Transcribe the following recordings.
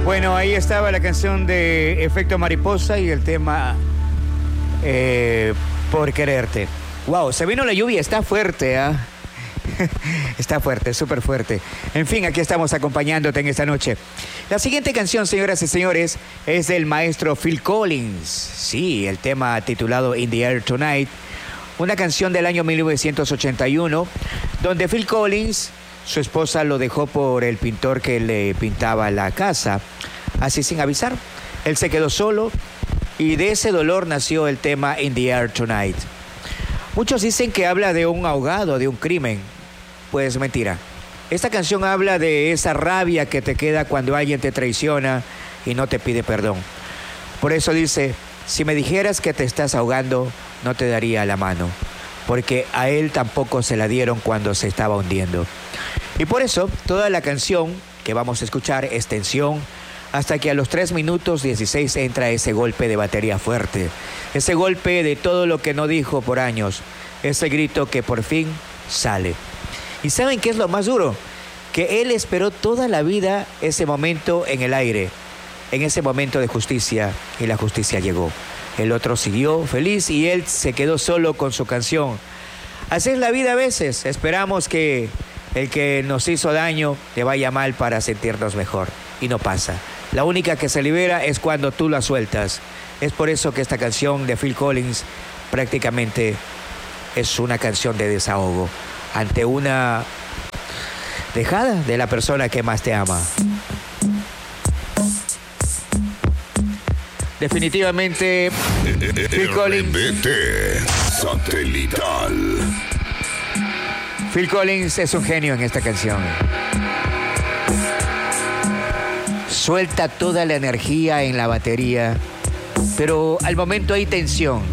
Bueno, ahí estaba la canción de Efecto Mariposa y el tema Por Quererte. Wow, se vino la lluvia, está fuerte, ¿ah? Está fuerte, súper fuerte. En fin, aquí estamos acompañándote en esta noche. La siguiente canción, señoras y señores, es del maestro Phil Collins. Sí, el tema titulado In the Air Tonight. Una canción del año 1981, donde Phil Collins, su esposa lo dejó por el pintor que le pintaba la casa, así sin avisar. Él se quedó solo y de ese dolor nació el tema In the Air Tonight. Muchos dicen que habla de un ahogado, de un crimen. Pues mentira. Esta canción habla de esa rabia que te queda cuando alguien te traiciona y no te pide perdón. Por eso dice, si me dijeras que te estás ahogando, no te daría la mano, porque a él tampoco se la dieron cuando se estaba hundiendo. Y por eso, toda la canción que vamos a escuchar es tensión, hasta que a los 3 minutos 16 entra ese golpe de batería fuerte, ese golpe de todo lo que no dijo por años, ese grito que por fin sale. ¿Y saben qué es lo más duro? Que él esperó toda la vida ese momento en el aire, en ese momento de justicia, y la justicia llegó. El otro siguió feliz y él se quedó solo con su canción. Así es la vida a veces, esperamos que el que nos hizo daño le vaya mal para sentirnos mejor, y no pasa. La única que se libera es cuando tú la sueltas. Es por eso que esta canción de Phil Collins prácticamente es una canción de desahogo ante una dejada de la persona que más te ama. Definitivamente Phil Collins. Satelital. Phil Collins es un genio en esta canción. Suelta toda la energía en la batería, pero al momento hay tensión,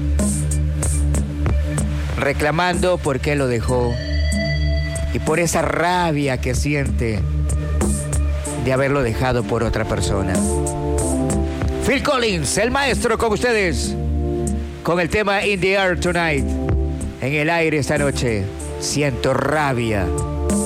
reclamando por qué lo dejó y por esa rabia que siente de haberlo dejado por otra persona. Phil Collins, el maestro, con ustedes, con el tema In the Air Tonight. En el aire esta noche siento rabia.